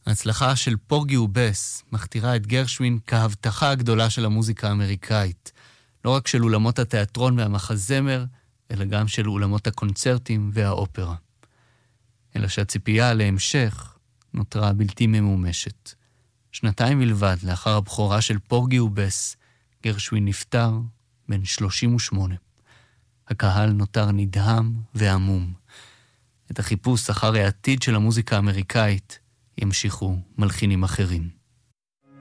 ההצלחה של פורגי ובס מכתירה את גרשווין כהבטחה הגדולה של המוזיקה האמריקאית, לא רק של אולמות התיאטרון והמחזמר, אלא גם של אולמות הקונצרטים והאופרה. אלא שהציפייה להמשך נותרה בלתי ממומשת. 2 בלבד לאחר הבכורה של פורגי ובס, גרשווין נפטר בן 38. הקהל נותר נדהם ועמום. את החיפוש אחר העתיד של המוזיקה האמריקאית ימשיכו מלחינים אחרים.